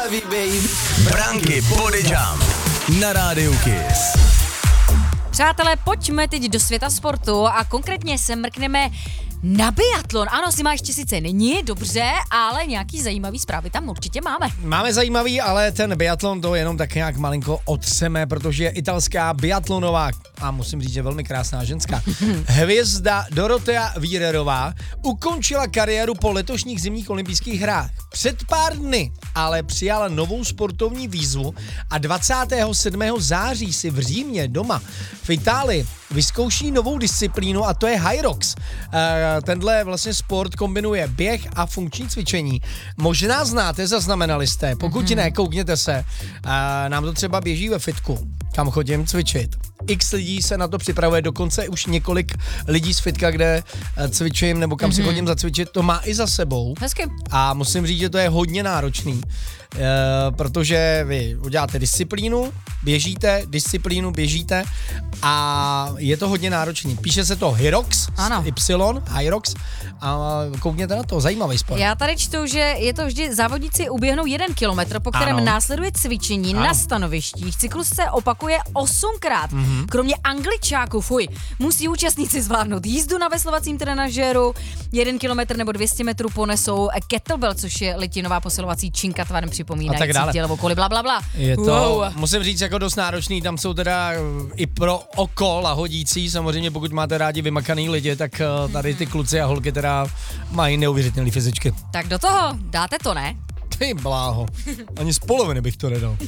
baví, baby. Branky body jump na rádiu Kiss. Přátelé, pojďme teď do světa sportu a konkrétně se mrkneme na biatlon. Ano, zima ještě sice není, dobře, ale nějaký zajímavý zprávy tam určitě máme. Máme zajímavý, ale ten biatlon to jenom tak nějak malinko otřeme, protože italská biatlonová, a musím říct, že velmi krásná ženská, hvězda Dorotea Wiererová ukončila kariéru po letošních zimních olympijských hrách. Před pár dny ale přijala novou sportovní výzvu a 27. září si v Římě doma v Itálii vyzkouší novou disciplínu a to je Hyrox. Tenhle vlastně sport kombinuje běh a funkční cvičení. Možná znáte, zaznamenali jste, pokud ne, koukněte se. Nám to třeba běží ve fitku, kam chodím cvičit. X lidí se na to připravuje, dokonce už několik lidí z fitka, kde cvičím nebo kam si chodím zacvičit, to má i za sebou. Hezky. A musím říct, že to je hodně náročný, protože vy uděláte disciplínu, běžíte a je to hodně náročný. Píše se to Hyrox, ano. Hyrox a koukněte na to, zajímavý sport. Já tady čtu, že je to vždy závodníci uběhnou 1 kilometr, po kterém následuje cvičení na stanovištích. Cyklus se opakuje 8krát. Kromě Angličáků, musí účastníci zvládnout jízdu na veslovacím trenažéru, 1 kilometr nebo 200 metrů ponesou kettlebell, což je litinová posilovací činka tvarem připomínající tělovou koli, blablabla. Je to, musím říct, jako dost náročný, tam jsou teda i pro oko lahodící, samozřejmě pokud máte rádi vymakaný lidi, tak tady ty kluci a holky teda mají neuvěřitelné fyzičky. Tak do toho, dáte to, ne? Ty bláho, ani z poloviny bych to nedal.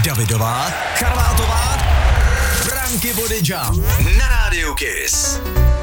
Davidová, Charlátová, Branky body jump na rádiu Kiss.